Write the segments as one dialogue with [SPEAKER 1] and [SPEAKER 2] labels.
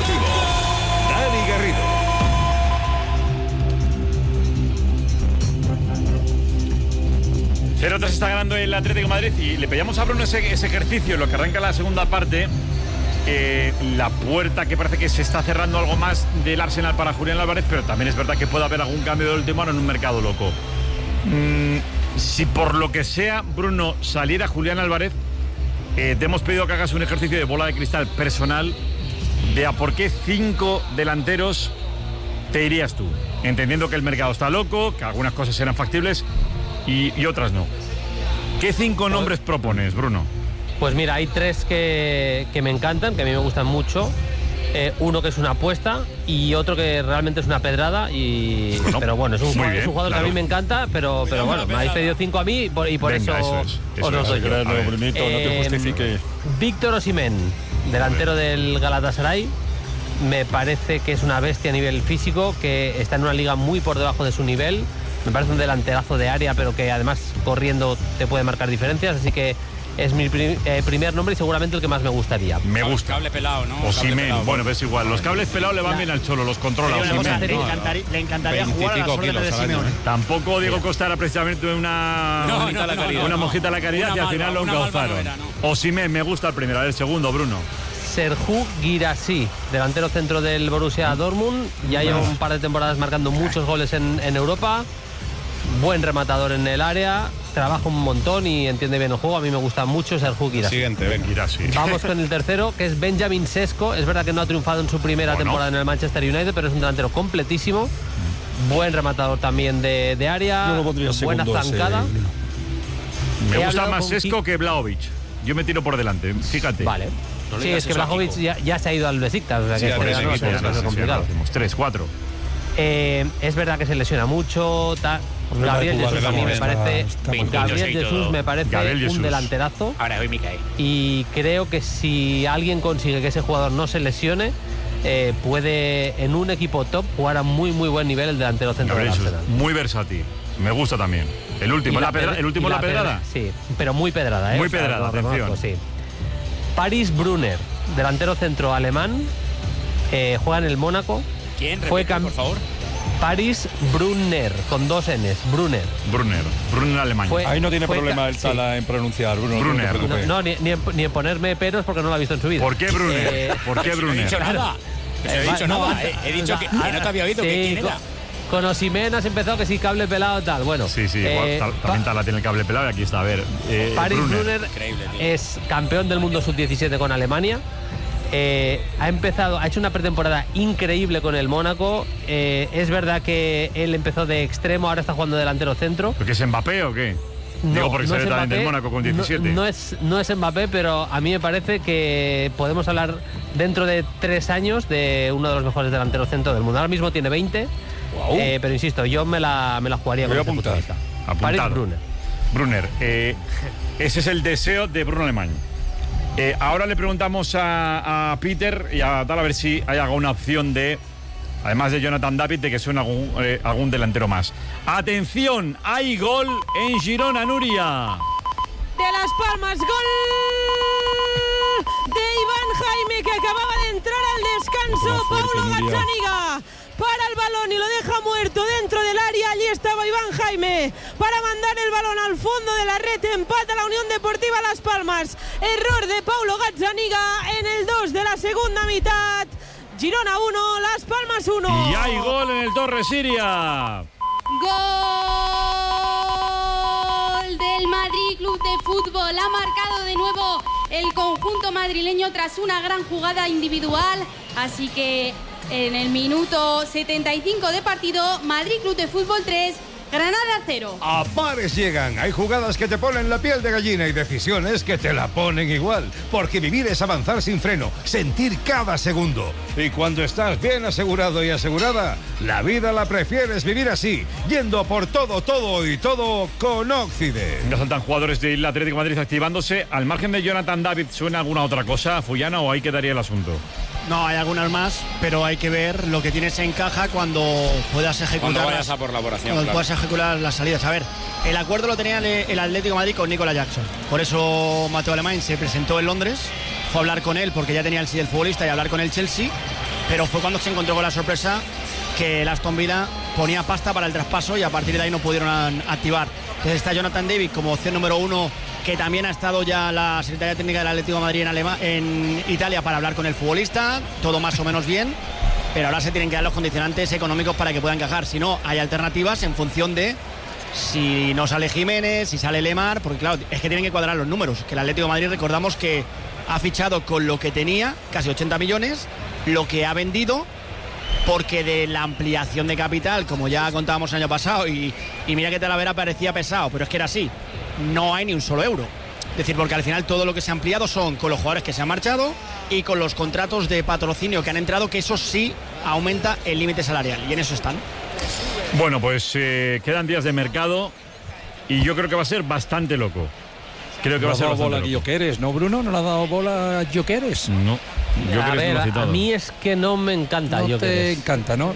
[SPEAKER 1] Deportivo, Dani Garrido.
[SPEAKER 2] Está ganando el Atlético de Madrid y le pedíamos a Bruno ese ejercicio en lo que arranca la segunda parte. La puerta que parece que se está cerrando algo más del Arsenal para Julián Álvarez, pero también es verdad que puede haber algún cambio de última hora en un mercado loco. Si por lo que sea, Bruno, saliera Julián Álvarez, te hemos pedido que hagas un ejercicio de bola de cristal personal de a por qué 5 delanteros te irías tú, entendiendo que el mercado está loco, que algunas cosas serán factibles y otras no. ¿Qué 5 nombres propones, Bruno?
[SPEAKER 3] Pues mira, hay 3 que me encantan, que a mí me gustan mucho. Uno que es una apuesta y otro que realmente es una pedrada. Pero bueno, es un jugador que a mí me encanta, pero bueno, me habéis pedido 5 a mí y por
[SPEAKER 2] Venga,
[SPEAKER 3] eso os los doy yo.
[SPEAKER 4] Brunito, no te justifique.
[SPEAKER 3] Víctor Osimhen, delantero del Galatasaray. Me parece que es una bestia a nivel físico, que está en una liga muy por debajo de su nivel. Me parece un delanterazo de área, pero que además corriendo te puede marcar diferencias, así que es mi primer nombre y seguramente el que más me gustaría.
[SPEAKER 2] Me gusta.
[SPEAKER 5] Cable pelado, ¿no?
[SPEAKER 2] Osimhen, bueno, ves igual. Los cables pelados le van bien al Cholo, los controla.
[SPEAKER 6] Le encantaría jugar a las órdenes de Simeone.
[SPEAKER 2] Tampoco Diego Costa era precisamente una mojita a la caridad y al final lo encauzaron. Osimhen, me gusta el primero. A ver, el segundo, Bruno.
[SPEAKER 3] Serhou Guirassy, delantero centro del Borussia Dortmund. Ya lleva un par de temporadas marcando muchos goles en Europa. Buen rematador en el área, trabaja un montón y entiende bien el juego. A mí me gusta mucho Serhou Guirassy.
[SPEAKER 4] Siguiente,
[SPEAKER 2] Guirassy.
[SPEAKER 3] Vamos con el tercero, que es Benjamin Sesko. Es verdad que no ha triunfado en su primera temporada en el Manchester United, pero es un delantero completísimo. Buen rematador también de área. Buena zancada.
[SPEAKER 2] Me gusta más Sesko que Vlahovic. Yo me tiro por delante, fíjate.
[SPEAKER 3] Vale. Sí, es que Vlahovic ya se ha ido al Besiktas, o sea que es complicado.
[SPEAKER 2] 3, 4.
[SPEAKER 3] Es verdad que se lesiona mucho. Gabriel Jesús a mí me parece. Gabriel Jesús me parece un delanterazo.
[SPEAKER 5] Ahora hoy me cae.
[SPEAKER 3] Y creo que si alguien consigue que ese jugador no se lesione, puede en un equipo top jugar a muy buen nivel el delantero centro del Arsenal.
[SPEAKER 2] Muy versátil. Me gusta también. El último la pedrada.
[SPEAKER 3] Sí, pero muy pedrada.
[SPEAKER 2] Muy pedrada, atención.
[SPEAKER 3] Sí. Paris Brunner, delantero centro alemán, juega en el Mónaco.
[SPEAKER 5] ¿Quién? Repite, por favor.
[SPEAKER 3] Paris Brunner, con 2 Ns. Brunner
[SPEAKER 2] alemán.
[SPEAKER 4] Ahí no tiene problema el Tala en pronunciar, Bruno.
[SPEAKER 2] Brunner.
[SPEAKER 3] No, ni en ponerme peros porque no lo ha visto en su vida.
[SPEAKER 2] ¿Por qué Brunner?
[SPEAKER 5] ¿Por qué Brunner? No he dicho nada. He dicho que no te había oído.
[SPEAKER 3] Sí,
[SPEAKER 5] ¿quién era?
[SPEAKER 3] Con Osimhen has empezado que si cable pelado tal. Bueno.
[SPEAKER 2] Sí, igual también Tala tiene el cable pelado y aquí está. A ver.
[SPEAKER 3] Paris Brunner es campeón del mundo sub-17 con Alemania. Ha hecho una pretemporada increíble con el Mónaco. Es verdad que él empezó de extremo, ahora está jugando delantero centro.
[SPEAKER 2] ¿Porque es Mbappé o qué?
[SPEAKER 3] No,
[SPEAKER 2] digo, porque sale también del Mónaco con 17.
[SPEAKER 3] No es Mbappé, pero a mí me parece que podemos hablar dentro de 3 años de uno de los mejores delanteros centro del mundo. Ahora mismo tiene 20, pero insisto, yo me la jugaría con este futbolista. Paris
[SPEAKER 2] Brunner. Ese es el deseo de Bruno Alemán. Ahora le preguntamos a Peter y a tal a ver si hay alguna opción de, además de Jonathan David, de que suene algún delantero más. Atención, hay gol en Girona, Nuria.
[SPEAKER 7] De Las Palmas, gol de Iván Jaime, que acababa de entrar al descanso. Paulo Gazzaniga para el balón y lo deja muerto dentro del área. Allí estaba Iván Jaime para mandar el balón al fondo de la red. Empata la Unión Deportiva Las Palmas. Error de Paulo Gazzaniga en el 2 de la segunda mitad. Girona 1, Las Palmas 1.
[SPEAKER 2] Y hay gol en el Torre Siria.
[SPEAKER 8] Gol del Madrid Club de Fútbol. Ha marcado de nuevo el conjunto madrileño tras una gran jugada individual. Así que en el minuto 75 de partido, Madrid Club de Fútbol 3, Granada 0.
[SPEAKER 1] A pares llegan. Hay jugadas que te ponen la piel de gallina y decisiones que te la ponen igual. Porque vivir es avanzar sin freno, sentir cada segundo. Y cuando estás bien asegurado y asegurada, la vida la prefieres vivir así, yendo por todo y todo con Occident.
[SPEAKER 2] No faltan jugadores del Atlético de Madrid activándose. Al margen de Jonathan David, ¿suena alguna otra cosa, Fullana, o ahí quedaría el asunto?
[SPEAKER 6] No, hay algunas más, pero hay que ver lo que tienes en caja cuando puedas ejecutar.
[SPEAKER 5] Cuando vayas a por la operación.
[SPEAKER 6] Cuando puedas ejecutar las salidas. A ver, el acuerdo lo tenía el Atlético de Madrid con Nicolas Jackson. Por eso Mateo Alemán se presentó en Londres, fue a hablar con él porque ya tenía el sí del futbolista y a hablar con el Chelsea. pero fue cuando se encontró con la sorpresa que el Aston Villa ponía pasta para el traspaso y a partir de ahí no pudieron activar. Entonces está Jonathan David como opción número 1, que también ha estado ya la Secretaría Técnica del Atlético de Madrid en Italia para hablar con el futbolista, todo más o menos bien, pero ahora se tienen que dar los condicionantes económicos para que pueda encajar. Si no, hay alternativas en función de si no sale Jiménez, si sale Lemar, porque claro, es que tienen que cuadrar los números, que el Atlético de Madrid, recordamos que ha fichado con lo que tenía, casi 80 millones, lo que ha vendido, porque de la ampliación de capital, como ya contábamos el año pasado, y mira que Talavera parecía pesado, pero es que era así, no hay ni un solo euro. Es decir, porque al final todo lo que se ha ampliado son con los jugadores que se han marchado y con los contratos de patrocinio que han entrado, que eso sí aumenta el límite salarial, y en eso están.
[SPEAKER 2] Bueno, pues quedan días de mercado y yo creo que va a ser bastante loco. Creo que va a ser bastante
[SPEAKER 4] bola a Gyökeres, ¿no, Bruno? ¿No le ha dado bola a Gyökeres?
[SPEAKER 2] No.
[SPEAKER 3] A mí es que no me encanta.
[SPEAKER 4] No te encanta, ¿no?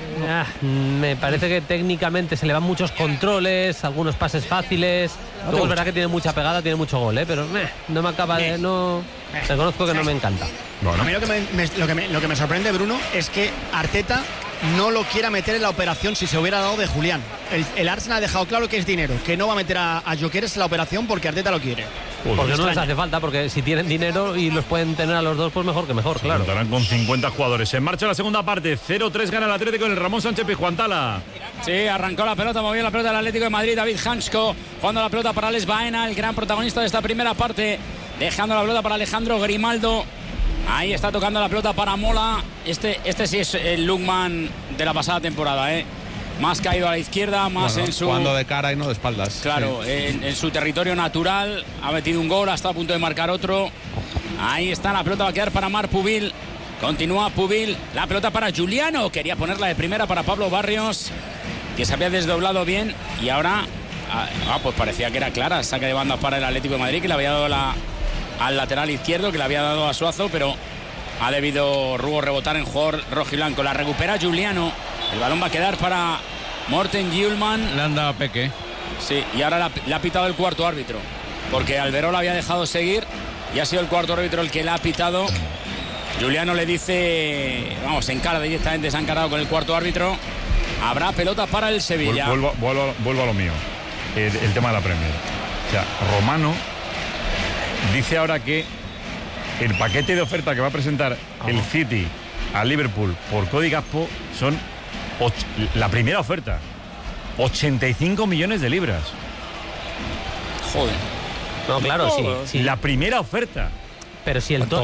[SPEAKER 3] Me parece que técnicamente se le van muchos controles, algunos pases fáciles. Luego es verdad que tiene mucha pegada, tiene mucho gol, pero no me acaba de... Reconozco que no me encanta.
[SPEAKER 6] Bueno. A mí lo que me sorprende, Bruno, es que Arteta no lo quiera meter en la operación si se hubiera dado de Julián. El Arsenal ha dejado claro que es dinero, que no va a meter a Gyökeres en la operación porque Arteta lo quiere.
[SPEAKER 3] Porque no les hace falta, porque si tienen dinero y los pueden tener a los dos, pues mejor que mejor, claro.
[SPEAKER 2] Contarán con 50 jugadores. En marcha la segunda parte, 0-3 gana el Atlético en el Ramón Sánchez Pizjuán.
[SPEAKER 5] Sí, arrancó la pelota, movió la pelota del Atlético de Madrid, David Hansko, jugando la pelota para Alex Baena, el gran protagonista de esta primera parte, dejando la pelota para Alejandro Grimaldo. Ahí está tocando la pelota para Mola. Este sí es el Lookman de la pasada temporada, Más caído a la izquierda, más en su...
[SPEAKER 9] jugando de cara y no de espaldas.
[SPEAKER 5] Claro, sí. En su territorio natural. Ha metido un gol, está a punto de marcar otro. Ahí está, la pelota va a quedar para Marc Pubil. Continúa Pubil, la pelota para Giuliano. Quería ponerla de primera para Pablo Barrios, que se había desdoblado bien. Y ahora, pues parecía que era clara. Saque de banda para el Atlético de Madrid, que le había dado al lateral izquierdo, que le había dado a Suazo, pero ha debido Rubo rebotar en jugador rojiblanco. La recupera Giuliano. El balón va a quedar para Morten Hjulmand.
[SPEAKER 9] Le han dado a Peque.
[SPEAKER 5] Sí, y ahora le ha pitado el cuarto árbitro, porque Alberola había dejado seguir y ha sido el cuarto árbitro el que le ha pitado. Giuliano le dice, vamos, se encara directamente, se ha encarado con el cuarto árbitro. Habrá pelota para el Sevilla.
[SPEAKER 2] Vuelvo a lo mío, el tema de la Premier. O sea, Romano dice ahora que el paquete de oferta que va a presentar el City a Liverpool por Cody Gakpo son la primera oferta, 85 millones de libras.
[SPEAKER 5] Joder.
[SPEAKER 3] No, claro, sí.
[SPEAKER 2] La primera oferta.
[SPEAKER 3] Pero si el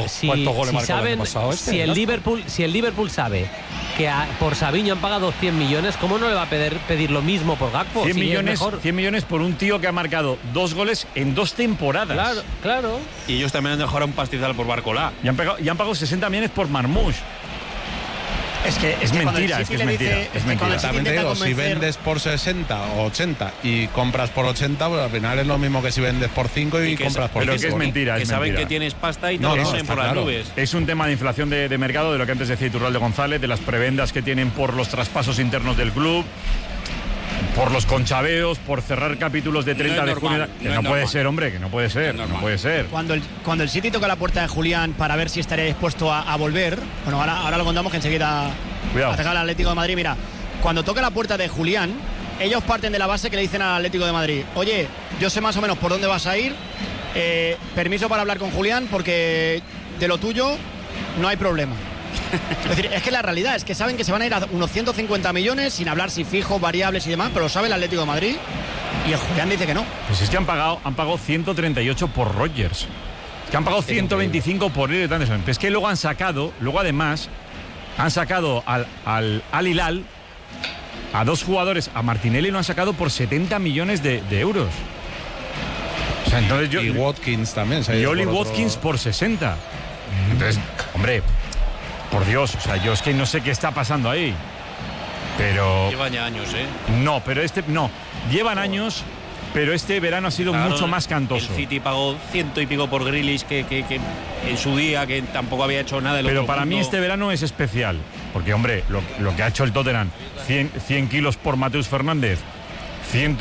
[SPEAKER 3] Liverpool sabe que por Savinho han pagado 100 millones, ¿cómo no le va a pedir lo mismo por Gakpo?
[SPEAKER 2] 100 millones por un tío que ha marcado 2 goles en 2 temporadas.
[SPEAKER 3] Claro.
[SPEAKER 9] Y ellos también han dejado un pastizal por Barcola.
[SPEAKER 2] Y han pagado 60 millones por Marmoush.
[SPEAKER 6] Es mentira.
[SPEAKER 9] También te digo, si vendes por 60 o 80 y compras por 80, pues al final es lo mismo que si vendes por 5 y compras por 5.
[SPEAKER 2] Pero que es mentira.
[SPEAKER 9] Que saben que tienes pasta y te ponen por las nubes.
[SPEAKER 2] Es un tema de inflación de mercado, de lo que antes decía Iturralde González, de las prebendas que tienen por los traspasos internos del club, por los conchaveos, por cerrar capítulos de 30 de junio. Que no puede ser, hombre, que no puede ser. No puede ser.
[SPEAKER 6] Cuando el City toca la puerta de Julián para ver si estaría dispuesto a volver, bueno, ahora lo contamos, que enseguida ataca al Atlético de Madrid. Mira, cuando toca la puerta de Julián, ellos parten de la base que le dicen al Atlético de Madrid: oye, yo sé más o menos por dónde vas a ir, permiso para hablar con Julián, porque de lo tuyo no hay problema. Es decir, es que la realidad es que saben que se van a ir a unos 150 millones, sin hablar si fijos, variables y demás, pero lo sabe el Atlético de Madrid y el Julián dice que no.
[SPEAKER 2] Pues es que han pagado 138 por Rodgers, que han pagado 125 por Elliot Anderson. Es que luego además han sacado al Al-Hilal a 2 jugadores, a Martinelli lo han sacado por 70 millones de euros. O sea, entonces
[SPEAKER 9] y Watkins también.
[SPEAKER 2] Y Oli Watkins por 60. Entonces, hombre, por Dios, o sea, yo es que no sé qué está pasando ahí. Pero...
[SPEAKER 9] Llevan ya años,
[SPEAKER 2] No, pero llevan años, pero este verano ha sido mucho más cantoso.
[SPEAKER 9] El City pagó 100 y pico por Grealish, que en su día, que tampoco había hecho nada.
[SPEAKER 2] Pero para mí este verano es especial, porque, hombre, lo que ha hecho el Tottenham, 100 kilos por Mateus Fernández,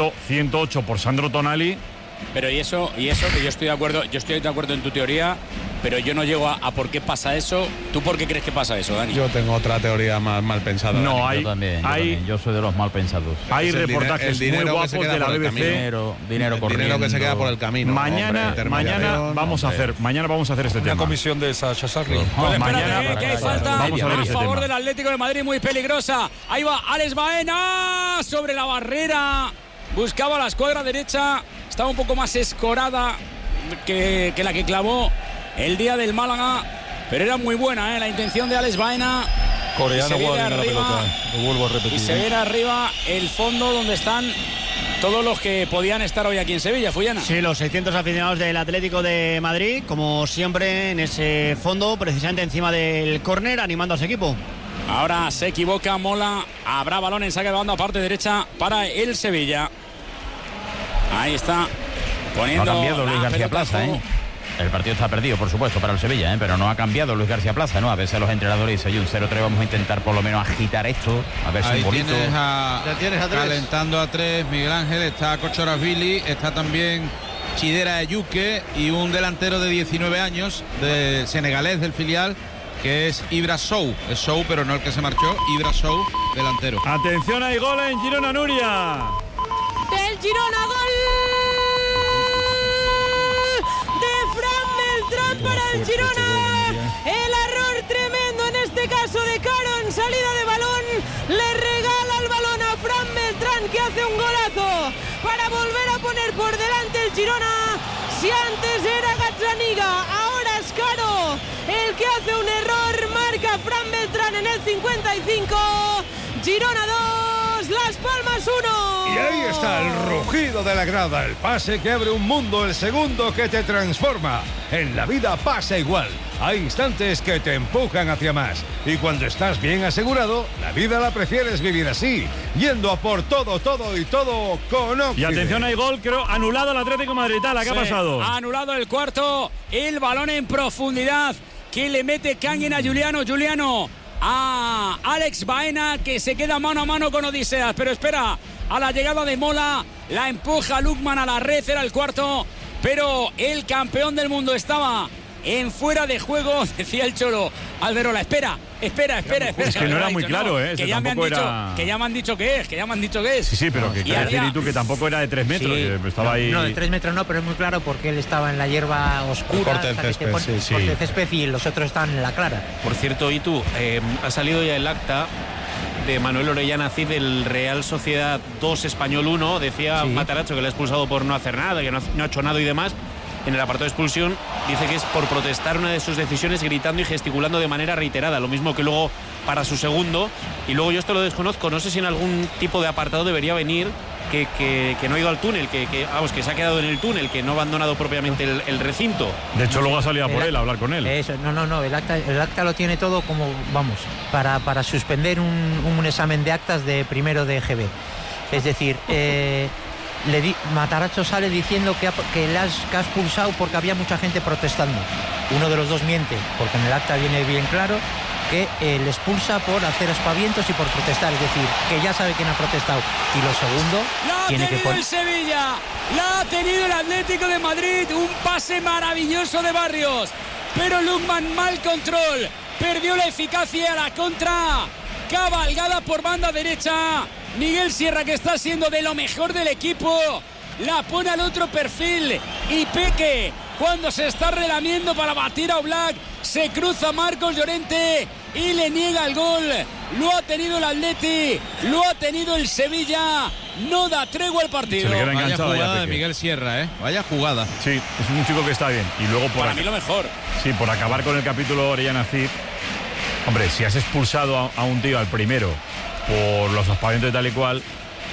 [SPEAKER 2] 108 por Sandro Tonali.
[SPEAKER 5] Pero y eso que yo estoy de acuerdo en tu teoría, pero yo no llego a por qué pasa eso. ¿Tú por qué crees que pasa eso, Dani?
[SPEAKER 9] Yo tengo otra teoría más mal pensada.
[SPEAKER 2] No,
[SPEAKER 9] Dani.
[SPEAKER 10] Yo también. Yo soy de los mal pensados.
[SPEAKER 2] Hay reportajes muy guapos de la BBC.
[SPEAKER 10] Dinero
[SPEAKER 9] que se queda por el camino.
[SPEAKER 2] Mañana vamos a hacer este tema.
[SPEAKER 4] Una comisión de Sacha Sarri.
[SPEAKER 2] Mañana
[SPEAKER 5] que hay falta
[SPEAKER 2] vamos a ver ese
[SPEAKER 5] favor
[SPEAKER 2] tema.
[SPEAKER 5] del Atlético de Madrid, muy peligrosa. Ahí va Alex Baena sobre la barrera. Buscaba la escuadra derecha. Estaba un poco más escorada que la que clavó el día del Málaga. Pero era muy buena la intención de Alex Baena.
[SPEAKER 4] Coreano guarda la pelota. Lo vuelvo a repetir.
[SPEAKER 5] Y se viene arriba el fondo donde están todos los que podían estar hoy aquí en Sevilla, Fullana.
[SPEAKER 6] Sí, los 600 aficionados del Atlético de Madrid, como siempre en ese fondo, precisamente encima del córner, animando a su equipo.
[SPEAKER 5] Ahora se equivoca Mola, habrá balón en saque de banda parte derecha para el Sevilla. Ahí está poniendo
[SPEAKER 10] no ha cambiado Luis García Plaza, El partido está perdido, por supuesto, para el Sevilla, pero no ha cambiado Luis García Plaza, ¿no? A veces los entrenadores dicen, hay un 0-3, vamos a intentar por lo menos agitar esto, a ver si es bonito.
[SPEAKER 11] Tienes calentando a 3 Miguel Ángel, está Kochorazvili, está también Chidera Ayuque y un delantero de 19 años, de senegalés del filial, que es Ibra Sow. Es Sow, pero no el que se marchó, Ibra Sow, delantero.
[SPEAKER 2] Atención, hay gol en Girona, Nuria.
[SPEAKER 7] Del Girona, gol para el Girona. El error tremendo en este caso de Caro en salida de balón. Le regala el balón a Fran Beltrán, que hace un golazo para volver a poner por delante el Girona. Si antes era Gazzaniga, ahora es Caro el que hace un error. Marca Fran Beltrán en el 55. Girona 2, Las Palmas 1.
[SPEAKER 1] Y ahí está el rugido de la grada, el pase que abre un mundo, el segundo que te transforma. En la vida pasa igual. Hay instantes que te empujan hacia más. Y cuando estás bien asegurado, la vida la prefieres vivir así, yendo a por todo y todo con Oxide.
[SPEAKER 2] Y atención, hay gol, creo, anulado al Atlético de Madrid. ¿Qué ha pasado?
[SPEAKER 5] Ha anulado el cuarto, el balón en profundidad que le mete Canyen a Juliano a Alex Baena, que se queda mano a mano con Odiseas, pero espera a la llegada de Mola, la empuja Lukman a la red, era el cuarto, pero el campeón del mundo estaba en fuera de juego, decía el Cholo. Alberola, espera.
[SPEAKER 2] Es que no era muy claro,
[SPEAKER 5] que ya me han dicho que es.
[SPEAKER 2] Sí, pero que quiere decir, y tú, que tampoco era de 3 metros,
[SPEAKER 12] sí,
[SPEAKER 2] que estaba ahí.
[SPEAKER 12] No, de 3 metros no, pero es muy claro porque él estaba en la hierba oscura,
[SPEAKER 9] corte del
[SPEAKER 12] césped, y los otros estaban en la clara.
[SPEAKER 13] Por cierto, Itu, ha salido ya el acta de Manuel Orellana Cid del Real Sociedad 2 Español 1. Decía Mataracho que le ha expulsado por no hacer nada, que no ha hecho nada y demás. En el apartado de expulsión dice que es por protestar una de sus decisiones gritando y gesticulando de manera reiterada, lo mismo que luego para su segundo. Y luego yo esto lo desconozco, no sé si en algún tipo de apartado debería venir que no ha ido al túnel, que se ha quedado en el túnel, que no ha abandonado propiamente el recinto.
[SPEAKER 2] De hecho, luego ha salido por él a hablar con él.
[SPEAKER 12] Eso, no, el acta lo tiene todo como, para suspender un examen de actas de primero de EGB. Es decir, Mataracho sale diciendo que ha expulsado porque había mucha gente protestando. Uno de los dos miente, porque en el acta viene bien claro que le expulsa por hacer aspavientos y por protestar, es decir, que ya sabe quién ha protestado. Y lo segundo, tiene que poner...
[SPEAKER 5] el Sevilla, la ha tenido el Atlético de Madrid, un pase maravilloso de Barrios, pero Lukman mal control, perdió la eficacia, la contra, cabalgada por banda derecha, Miguel Sierra, que está siendo de lo mejor del equipo, la pone al otro perfil, y Peque, cuando se está relamiendo para batir a Oblak, se cruza Marcos Llorente y le niega el gol. Lo ha tenido el Atleti, lo ha tenido el Sevilla, no da tregua al partido.
[SPEAKER 11] Vaya jugada de Miguel Sierra, Vaya jugada.
[SPEAKER 2] Sí, es un chico que está bien. Y luego
[SPEAKER 5] para mí lo mejor.
[SPEAKER 2] Sí, por acabar con el capítulo Orellana Cid. Hombre, si has expulsado a un tío al primero por los aspavientos y tal y cual,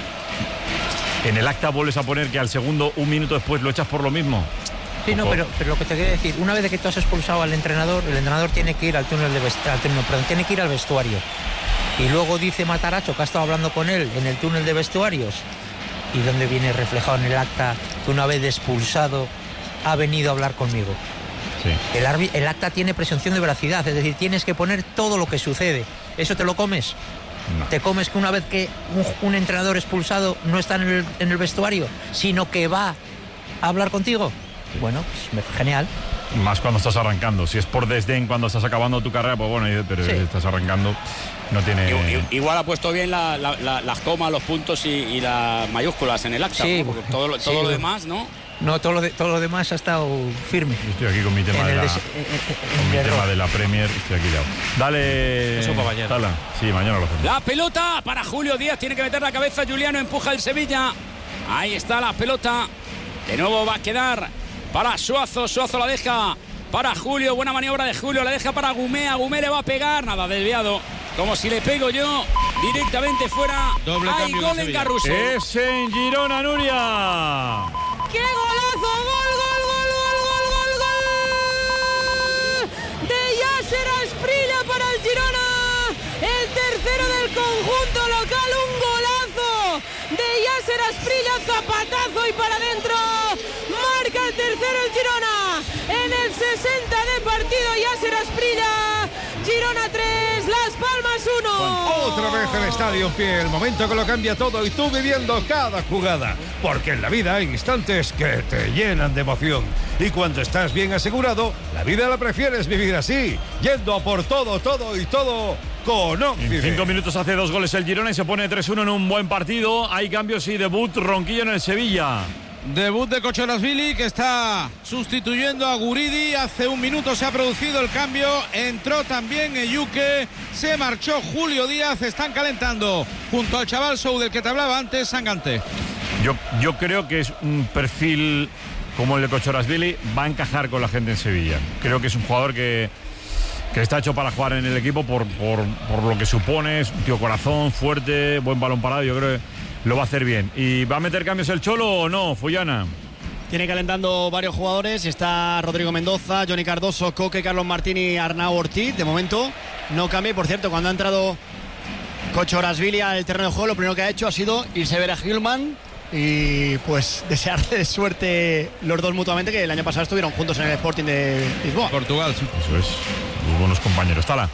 [SPEAKER 2] en el acta vuelves a poner que al segundo, un minuto después, lo echas por lo mismo.
[SPEAKER 12] Sí, no, pero lo que te quiero decir, una vez que tú has expulsado al entrenador, el entrenador tiene que ir al túnel tiene que ir al vestuario. Y luego dice Mataracho que ha estado hablando con él en el túnel de vestuarios, y donde viene reflejado en el acta que una vez expulsado ha venido a hablar conmigo.
[SPEAKER 2] Sí.
[SPEAKER 12] El acta tiene presunción de veracidad, es decir, tienes que poner todo lo que sucede. ¿Eso te lo comes? No. ¿Te comes que una vez que un entrenador expulsado no está en el vestuario, sino que va a hablar contigo? Bueno, pues genial.
[SPEAKER 2] Más cuando estás arrancando. Si es por desdén cuando estás acabando tu carrera, pues bueno, pero estás arrancando, no tiene...
[SPEAKER 5] Igual ha puesto bien las comas, los puntos y las mayúsculas en el acta.
[SPEAKER 12] Sí,
[SPEAKER 5] ¿no? Todo lo demás, ¿no?
[SPEAKER 12] No, todo lo demás ha estado firme.
[SPEAKER 2] Yo estoy aquí con mi tema, tema de la Premier, estoy aquí ya. Dale.
[SPEAKER 13] Eso para mañana.
[SPEAKER 2] Tala. Sí, mañana lo hacemos.
[SPEAKER 5] La pelota para Julio Díaz, tiene que meter la cabeza. Juliano empuja el Sevilla. Ahí está la pelota. De nuevo va a quedar para Suazo. Suazo la deja para Julio. Buena maniobra de Julio. La deja para Agumé. Agumé le va a pegar. Nada, desviado. Como si le pego yo. Directamente fuera.
[SPEAKER 11] Doble
[SPEAKER 5] hay
[SPEAKER 11] cambio
[SPEAKER 5] gol en Carrusel.
[SPEAKER 2] Es en Girona, Nuria.
[SPEAKER 7] ¡Qué golazo! ¡Gol, gol, gol, gol, gol, gol, gol! De Yasser Asprilla para el Girona. El tercero del conjunto local. Un golazo de Yasser Asprilla. Zapatazo y para adentro. Marca el tercero el Girona. En el 60 de partido, Yasser Asprilla. Girona 3, Las Palmas 1.
[SPEAKER 1] Otra vez el estadio en pie, el momento que lo cambia todo y tú viviendo cada jugada. Porque en la vida hay instantes que te llenan de emoción. Y cuando estás bien asegurado, la vida la prefieres vivir así, yendo a por todo, todo y todo con Occident.
[SPEAKER 2] En 5 minutos hace 2 goles el Girona y se pone 3-1 en un buen partido. Hay cambios y debut Ronquillo en el Sevilla.
[SPEAKER 11] Debut de Kochorazvili, que está sustituyendo a Guridi. Hace un minuto se ha producido el cambio. Entró también Eyuke. Se marchó Julio Díaz. Están calentando junto al chaval Sou del que te hablaba antes, Sangante.
[SPEAKER 2] Yo creo que es un perfil como el de Kochorazvili. Va a encajar con la gente en Sevilla. Creo que es un jugador que está hecho para jugar en el equipo por lo que supone. Es un tío corazón, fuerte, buen balón parado. Yo creo que lo va a hacer bien. ¿Y va a meter cambios el Cholo o no, Fullana?
[SPEAKER 6] Tiene calentando varios jugadores. Está Rodrigo Mendoza, Johnny Cardoso, Coque, Carlos Martín y Arnau Ortiz. De momento no cambia. Por cierto, cuando ha entrado Kochorazvili al terreno de juego, lo primero que ha hecho ha sido irse a ver a Hillman y pues desearle de suerte los dos mutuamente, que el año pasado estuvieron juntos en el Sporting de Lisboa.
[SPEAKER 11] Portugal, sí.
[SPEAKER 2] Eso es. Muy buenos compañeros. Tala.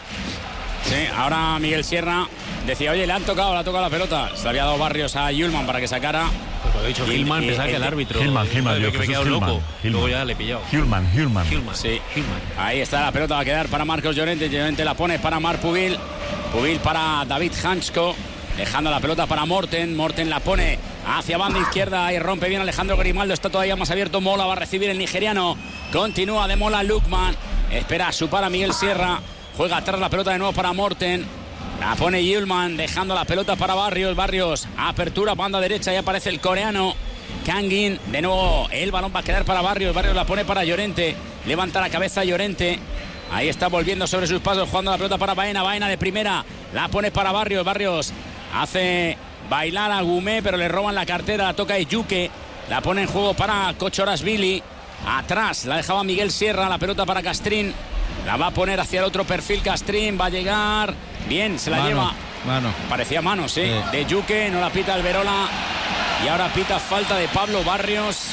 [SPEAKER 5] Sí, ahora Miguel Sierra decía, oye, le ha tocado la pelota. Se le había dado Barrios a Yulman para que sacara.
[SPEAKER 13] Pues lo he dicho, Hillman, pensaba que el árbitro.
[SPEAKER 2] Hillman,
[SPEAKER 13] yo me he quedado loco. Luego ya le he pillado.
[SPEAKER 2] Hillman.
[SPEAKER 5] Sí. Ahí está la pelota, va a quedar para Marcos Llorente. Llorente la pone para Marc Pubil. Pubil para David Hansko. Dejando la pelota para Morten. Morten la pone hacia banda izquierda y rompe bien Alejandro Grimaldo. Está todavía más abierto. Mola va a recibir el nigeriano. Continúa de Mola Lukman. Espera a su para Miguel Sierra. Juega atrás la pelota de nuevo para Morten. La pone Yulman, dejando la pelota para Barrios. Barrios, apertura, banda derecha, y aparece el coreano Kangin. De nuevo, el balón va a quedar para Barrios. Barrios la pone para Llorente. Levanta la cabeza Llorente. Ahí está volviendo sobre sus pasos, jugando la pelota para Baena. Baena de primera, la pone para Barrios. Barrios hace bailar a Gumé, pero le roban la cartera. La toca Eyuke. La pone en juego para Kochorazvili. Atrás la dejaba Miguel Sierra. La pelota para Castrín. La va a poner hacia el otro perfil. Castrín va a llegar. Bien, se la lleva. Parecía mano, sí. De Yuque, no la pita Alberola. Y ahora pita falta de Pablo Barrios.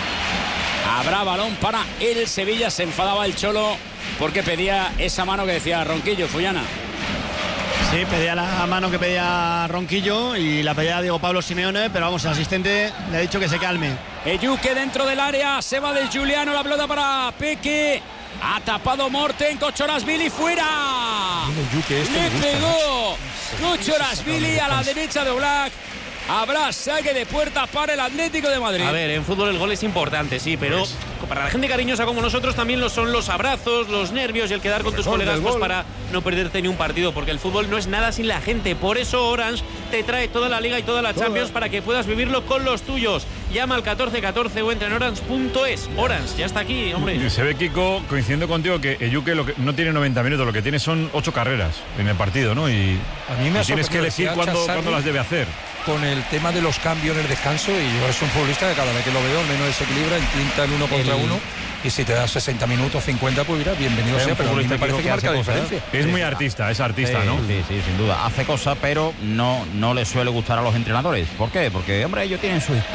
[SPEAKER 5] Habrá balón para el Sevilla. Se enfadaba el Cholo porque pedía esa mano que decía Ronquillo, Fullana.
[SPEAKER 6] Sí, pedía la mano que pedía Ronquillo y la pedía Diego Pablo Simeone, pero vamos, el asistente le ha dicho que se calme.
[SPEAKER 5] Eyuke dentro del área, se va de Juliano, la pelota para Peque. Ha tapado Morten, Kochorazvili fuera. Le pegó Kochorazvili a la derecha de Oblak. Habrá saque de puerta para el Atlético de Madrid.
[SPEAKER 13] A ver, en fútbol el gol es importante, sí, pero para la gente cariñosa como nosotros también lo son los abrazos, los nervios y el quedar con tus colegas pues para no perderte ni un partido, porque el fútbol no es nada sin la gente. Por eso Orange te trae toda la Liga y toda la Champions para que puedas vivirlo con los tuyos. Llama al 1414 o entra en orange.es. Orange, ya está aquí, hombre.
[SPEAKER 2] Se ve, Kiko, coincidiendo contigo, que Eyuke no tiene 90 minutos, lo que tiene son 8 carreras en el partido, ¿no? Y
[SPEAKER 4] a mí me
[SPEAKER 2] tienes que elegir cuándo las debe hacer.
[SPEAKER 4] Con el tema de los cambios en el descanso, y yo es un futbolista que cada vez que lo veo al menos desequilibra, intenta el 1 contra 1, y si te da 60 minutos, 50, pues mira, bienvenido sea, pero a mí me parece que marca la diferencia.
[SPEAKER 2] Es muy artista, ¿no?
[SPEAKER 10] Sí, sin duda. Hace cosas, pero no le suele gustar a los entrenadores. ¿Por qué? Porque, hombre, ellos tienen su historia, que si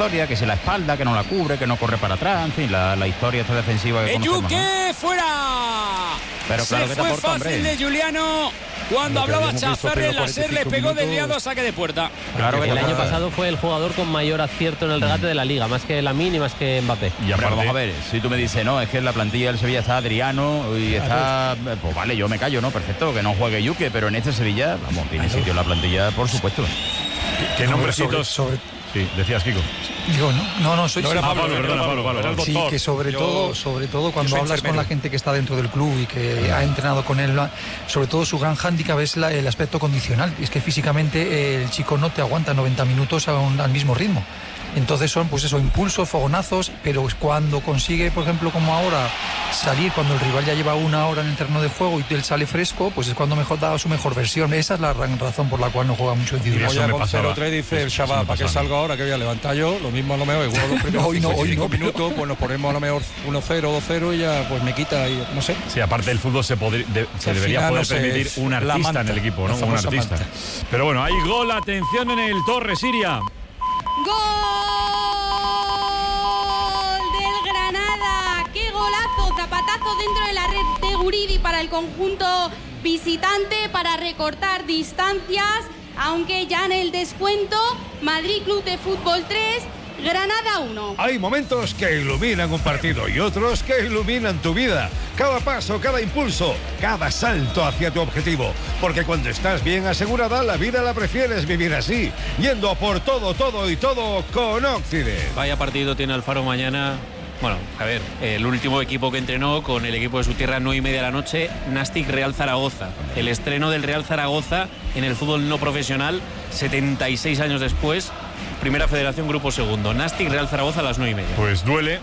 [SPEAKER 10] la espalda, que no la cubre, que no corre para atrás, en fin, la historia esta defensiva que conocemos,
[SPEAKER 5] Yuke,
[SPEAKER 10] ¿no?
[SPEAKER 5] fuera.
[SPEAKER 10] Pero claro,
[SPEAKER 5] se
[SPEAKER 10] que te
[SPEAKER 5] fue
[SPEAKER 10] aporta,
[SPEAKER 5] fácil
[SPEAKER 10] hombre.
[SPEAKER 5] de Giuliano. Cuando hablaba Chafarri, el láser le pegó desviado, saque de puerta.
[SPEAKER 3] Claro que el año pasado fue el jugador con mayor acierto en el regate de la Liga, más que Lamine y más que Mbappé.
[SPEAKER 10] Y aparte, vamos a ver, si tú me dices, no, es que en la plantilla del Sevilla está Adriano y está... Pues vale, yo me callo, ¿no? Perfecto, que no juegue Yuke, pero en este Sevilla, vamos, tiene sitio en la plantilla, por supuesto.
[SPEAKER 2] ¿Qué nombrecitos? Sí, decías, Kiko.
[SPEAKER 4] Digo, no, soy...
[SPEAKER 2] No, era Pablo, Pablo.
[SPEAKER 4] Sí, que sobre todo cuando hablas con la gente que está dentro del club y que ha entrenado con él, sobre todo su gran hándicap es el aspecto condicional. Y es que físicamente el chico no te aguanta 90 minutos al mismo ritmo. Entonces son, pues eso, impulsos, fogonazos, pero cuando consigue, por ejemplo, como ahora, salir cuando el rival ya lleva una hora en el terreno de juego y él sale fresco, pues es cuando mejor da su mejor versión. Esa es la razón por la cual no juega mucho individual. Oye, con 0-3 dice el chaval, ¿para qué salgo ahora? Que voy a levantar yo, lo mismo a lo mejor, igual los primeros hoy 5 minutos, pues nos ponemos a lo mejor 1-0, 2-0 y ya pues me quita, y no sé.
[SPEAKER 2] Sí, aparte del fútbol se debería poder permitir un artista en el equipo, ¿no? Un artista. Pero bueno, hay gol, atención en el Torre Siria.
[SPEAKER 8] ¡Gol del Granada! ¡Qué golazo! Zapatazo dentro de la red de Guridi para el conjunto visitante para recortar distancias, aunque ya en el descuento, Madrid Club de Fútbol 3, Granada 1.
[SPEAKER 1] Hay momentos que iluminan un partido y otros que iluminan tu vida. Cada paso, cada impulso, cada salto hacia tu objetivo. Porque cuando estás bien asegurada, la vida la prefieres vivir así, yendo a por todo con Occident.
[SPEAKER 13] Vaya partido tiene Alfaro mañana. Bueno, a ver, el último equipo que entrenó con el equipo de su tierra, 9:30 de la noche, Nastic Real Zaragoza. El estreno del Real Zaragoza en el fútbol no profesional, 76 años después. Primera Federación, Grupo Segundo. Nastic Real Zaragoza a las 9:30.
[SPEAKER 2] Pues duele,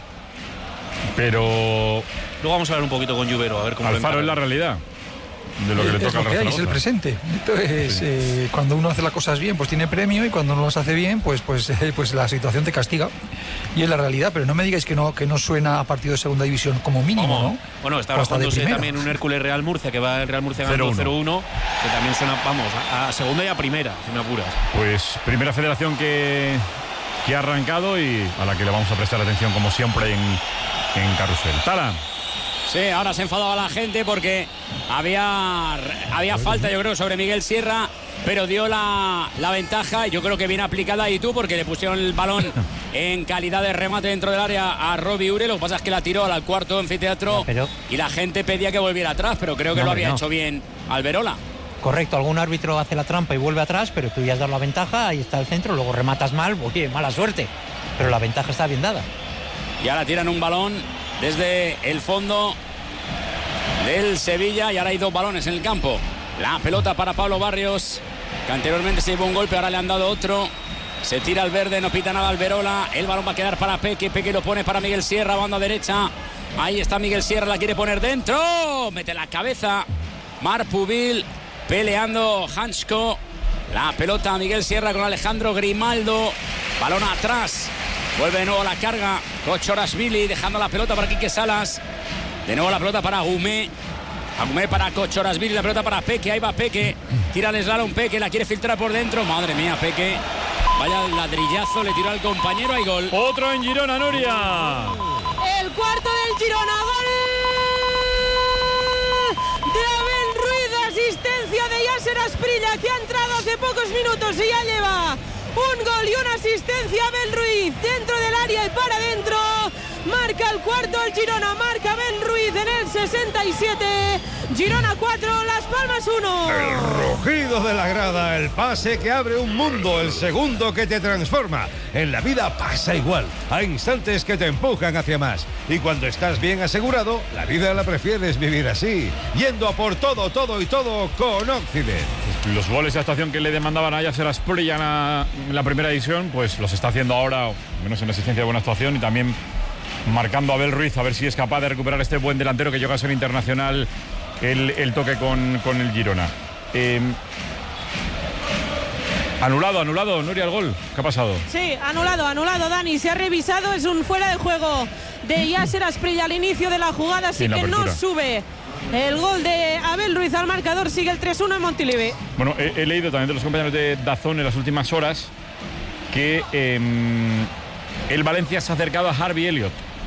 [SPEAKER 2] pero...
[SPEAKER 13] Luego vamos a hablar un poquito con Lluvero, a ver cómo
[SPEAKER 2] Alfaro es la realidad de lo que le toca al Real Zaragoza.
[SPEAKER 4] Es el presente. Entonces, cuando uno hace las cosas bien, pues tiene premio, y cuando no las hace bien, pues la situación te castiga. Y es la realidad, pero no me digáis que no suena a partido de segunda división como mínimo, ¿no?
[SPEAKER 13] Bueno, está jugándose también un Hércules Real Murcia, que va el Real Murcia ganando 0-1, que también suena, vamos, a segunda y a primera, si me apuras.
[SPEAKER 2] Pues primera federación que ha arrancado y a la que le vamos a prestar atención como siempre en Carrusel. Tala.
[SPEAKER 5] Sí, ahora se enfadaba la gente porque había falta, yo creo, sobre Miguel Sierra, pero dio la ventaja, yo creo que bien aplicada, y tú, porque le pusieron el balón en calidad de remate dentro del área a Robbie Ure. Lo que pasa es que la tiró al cuarto anfiteatro y la gente pedía que volviera atrás, pero creo que lo había hecho bien Alberola.
[SPEAKER 12] Correcto, algún árbitro hace la trampa y vuelve atrás, pero tú ya has dado la ventaja, ahí está el centro, luego rematas mal, oye, mala suerte, pero la ventaja está bien dada.
[SPEAKER 5] Y ahora tiran un balón desde el fondo del Sevilla y ahora hay dos balones en el campo. La pelota para Pablo Barrios, que anteriormente se llevó un golpe, ahora le han dado otro. Se tira al verde, no pita nada Alberola. El balón va a quedar para Peque. Peque lo pone para Miguel Sierra, banda derecha. Ahí está Miguel Sierra, la quiere poner dentro. Mete la cabeza Marc Pubil, peleando Hansko. La pelota a Miguel Sierra con Alejandro Grimaldo. Balón atrás. Vuelve de nuevo la carga Kochorashvili, dejando la pelota para Quique Salas. De nuevo la pelota para Agumé. Agumé para Kochorashvili, la pelota para Peque. Ahí va Peque. Tira el slalom Peque, la quiere filtrar por dentro. Madre mía, Peque. Vaya ladrillazo, le tiró al compañero. Hay gol.
[SPEAKER 2] Otro en Girona, Nuria.
[SPEAKER 7] El cuarto del Girona. Gol de Abel Ruiz. Asistencia de Yasser Asprilla, que ha entrado hace pocos minutos y ya lleva un gol y una asistencia. Abel Ruiz dentro del área y para adentro. Marca el cuarto el Girona, marca Abel Ruiz en el 67. Girona 4, Las Palmas 1.
[SPEAKER 1] El rugido de la grada, el pase que abre un mundo, el segundo que te transforma. En la vida pasa igual, hay instantes que te empujan hacia más. Y cuando estás bien asegurado, la vida la prefieres vivir así, yendo a por todo con Occident.
[SPEAKER 2] Los goles de actuación que le demandaban a Yasser Asprilla en la primera edición, pues los está haciendo ahora, menos en asistencia de buena actuación, y también marcando a Abel Ruiz, a ver si es capaz de recuperar este buen delantero que llega a ser internacional el toque con el Girona. Anulado, Nuria, el gol. ¿Qué ha pasado?
[SPEAKER 7] Sí, anulado, Dani. Se ha revisado, es un fuera de juego de Yasser Asprilla al inicio de la jugada, así que no sube el gol de Abel Ruiz al marcador. Sigue el 3-1 en Montilivi.
[SPEAKER 2] Bueno, he leído también de los compañeros de DAZN en las últimas horas que El Valencia se ha acercado a Harvey Elliott.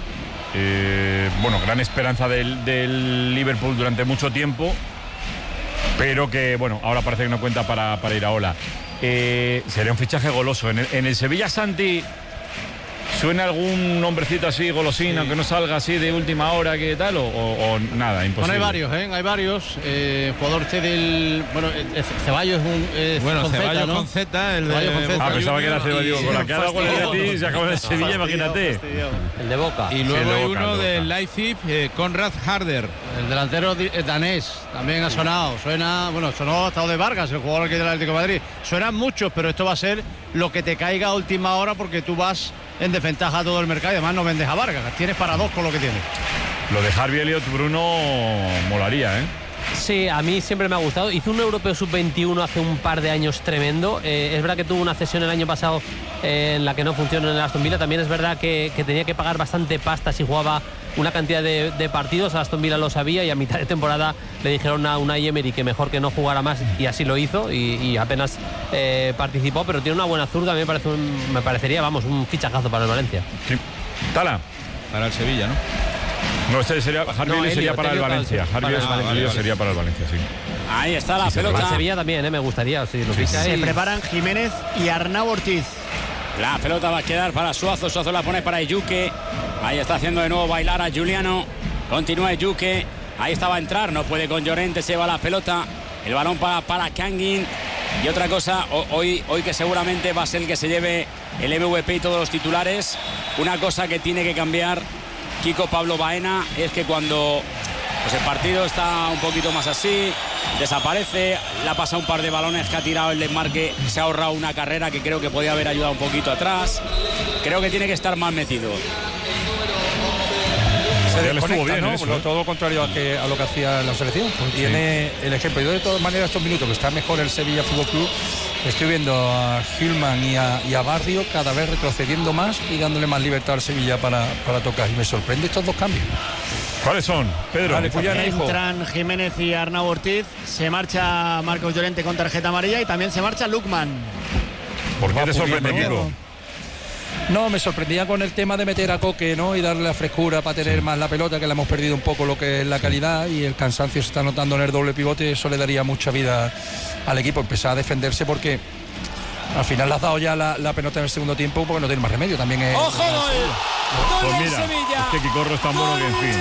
[SPEAKER 2] Bueno, gran esperanza del Liverpool durante mucho tiempo, pero que, bueno, ahora parece que no cuenta para Iraola. Sería un fichaje goloso. En el Sevilla, Santi, ¿suena algún nombrecito así, golosín, aunque no salga así de última hora, que tal? ¿O nada, imposible?
[SPEAKER 6] Bueno, hay varios. Jugador del... Bueno, Ceballos es un...
[SPEAKER 11] Bueno, Ceballos
[SPEAKER 6] ¿no?
[SPEAKER 11] con Z, el de...
[SPEAKER 2] Pensaba que era Ceballos. Con la que haga con el Betis, se acaba en el Sevilla, imagínate.
[SPEAKER 3] El de Boca.
[SPEAKER 11] Y luego hay uno del Leipzig, Konrad Harder.
[SPEAKER 6] El delantero danés también ha sonado. Sonó hasta de Vargas, el jugador que del Atlético de Madrid. Suenan muchos, pero esto va a ser lo que te caiga a última hora, porque tú vas en desventaja a todo el mercado y además no vendes a Vargas. Tienes para dos con lo que tienes.
[SPEAKER 2] Lo de Harvey Elliott, Bruno, molaría, ¿eh?
[SPEAKER 3] Sí, a mí siempre me ha gustado. Hizo un europeo sub-21 hace un par de años tremendo. Es verdad que tuvo una cesión el año pasado en la que no funcionó en el Aston Villa. También es verdad que tenía que pagar bastante pasta si jugaba una cantidad de partidos. Aston Villa lo sabía y a mitad de temporada le dijeron a Unai Emery que mejor que no jugara más, y así lo hizo y apenas participó, pero tiene una buena zurda. A mí me parecería, vamos, un fichajazo para el Valencia.
[SPEAKER 2] Sí. Tala.
[SPEAKER 11] Para el Sevilla, ¿no?
[SPEAKER 2] No, este sería Harvey sería para el Valencia. Harvey sería para el Valencia, sí.
[SPEAKER 5] Ahí está la pelota.
[SPEAKER 3] Para Sevilla también, me gustaría. Si lo
[SPEAKER 6] Se preparan Jiménez y Arnau Ortiz.
[SPEAKER 5] La pelota va a quedar para Suazo. Suazo la pone para Ejuke. Ahí está haciendo de nuevo bailar a Juliano. Continúa Ejuke. Ahí estaba a entrar. No puede con Llorente. Se va la pelota. El balón para Kangin. Y otra cosa, hoy que seguramente va a ser el que se lleve el MVP y todos los titulares. Una cosa que tiene que cambiar Kiko Pablo Baena es que cuando el partido está un poquito más así, desaparece, le ha pasado un par de balones que ha tirado el desmarque, se ha ahorrado una carrera que creo que podía haber ayudado un poquito atrás. Creo que tiene que estar más metido.
[SPEAKER 14] Se desconecta, bien, ¿no? Eso, todo lo contrario a lo que hacía la selección. Tiene el ejemplo. Yo de todas maneras estos minutos que está mejor el Sevilla Fútbol Club, estoy viendo a Hillman y a Barrio cada vez retrocediendo más y dándole más libertad al Sevilla para tocar. Y me sorprende estos dos cambios.
[SPEAKER 2] ¿Cuáles son, Pedro?
[SPEAKER 6] Vale, entran Jiménez y Arnau Ortiz. Se marcha Marcos Llorente con tarjeta amarilla y también se marcha Lukman.
[SPEAKER 2] ¿Por qué te sorprende, Kiko?
[SPEAKER 14] No, me sorprendía con el tema de meter a Coque, ¿no? Y darle la frescura para tener más la pelota, que le hemos perdido un poco lo que es la calidad, y el cansancio se está notando en el doble pivote. Eso le daría mucha vida al equipo, empezar a defenderse, porque al final le has dado ya la pelota en el segundo tiempo porque no tiene más remedio. También es...
[SPEAKER 5] ¡Ojo, gol!
[SPEAKER 2] Pues
[SPEAKER 5] ¡Gol
[SPEAKER 2] mira,
[SPEAKER 5] del Sevilla!
[SPEAKER 2] es que Kiko es tan bueno que, en fin.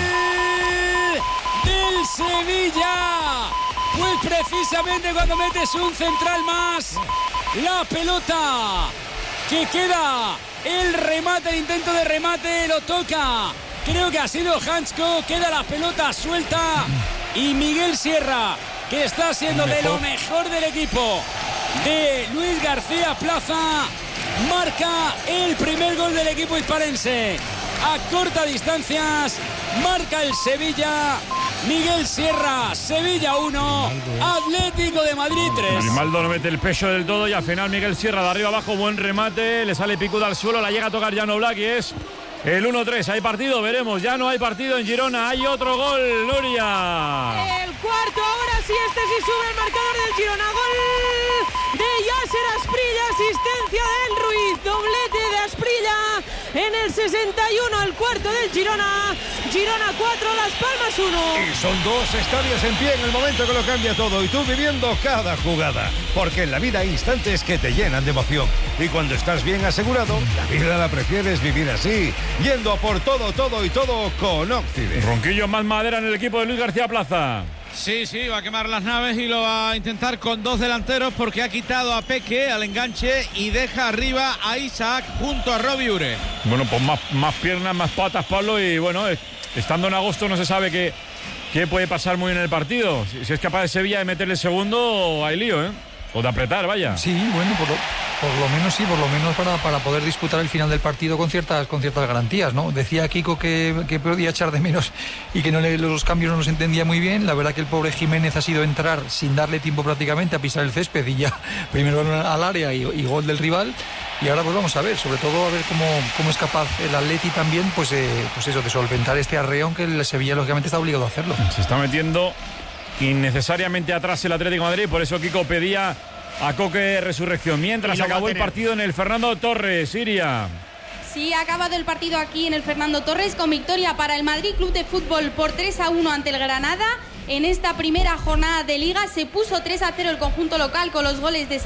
[SPEAKER 5] ¡Del Sevilla! Pues precisamente cuando metes un central más, la pelota que queda, el remate, el intento de remate, lo toca. Creo que ha sido Hansko, queda la pelota suelta y Miguel Sierra, que está siendo de lo mejor del equipo de Luis García Plaza, marca el primer gol del equipo hispalense. A corta distancias, marca el Sevilla. Miguel Sierra, Sevilla 1, Atlético de Madrid 3.
[SPEAKER 2] Grimaldo no mete el pecho del todo y al final Miguel Sierra de arriba abajo, buen remate, le sale picuda al suelo, la llega a tocar Jan Oblak y es el 1-3. ¿Hay partido? Veremos. Ya no hay partido en Girona. Hay otro gol, Nuria.
[SPEAKER 7] El cuarto, ahora sí, sí sube el marcador del Girona. Gol de Yasser Asprilla, asistencia del Ruiz, doblete de Asprilla en el 61, el cuarto del Girona. Girona 4, Las Palmas 1.
[SPEAKER 1] Y son dos estadios en pie en el momento que lo cambia todo, y tú viviendo cada jugada, porque en la vida hay instantes que te llenan de emoción, y cuando estás bien asegurado, la vida la prefieres vivir así, yendo a por todo con Occident.
[SPEAKER 2] Ronquillo más madera en el equipo de Luis García Plaza.
[SPEAKER 11] Sí, va a quemar las naves y lo va a intentar con dos delanteros, porque ha quitado a Peque al enganche y deja arriba a Isaac junto a Robbie Ure.
[SPEAKER 2] Bueno, pues más piernas, más patas, Pablo, y bueno, estando en agosto no se sabe qué puede pasar muy en el partido. Si es capaz de Sevilla de meterle segundo, hay lío, ¿eh? O de apretar, vaya.
[SPEAKER 4] Sí, bueno, por lo menos para poder disputar el final del partido con ciertas garantías, ¿no? Decía Kiko que podía echar de menos y que los cambios no los entendía muy bien. La verdad que el pobre Jiménez ha sido entrar sin darle tiempo prácticamente a pisar el césped, y ya primero al área y gol del rival. Y ahora pues vamos a ver, sobre todo a ver cómo es capaz el Atleti también, pues eso, de solventar este arreón que el Sevilla lógicamente está obligado a hacerlo.
[SPEAKER 2] Se está metiendo innecesariamente atrás el Atlético de Madrid, por eso Kiko pedía a Coque resurrección. Mientras acabó el partido en el Fernando Torres, Siria.
[SPEAKER 8] Sí, ha acabado el partido aquí en el Fernando Torres con victoria para el Madrid Club de Fútbol por 3-1 ante el Granada. En esta primera jornada de Liga se puso 3-0 el conjunto local con los goles de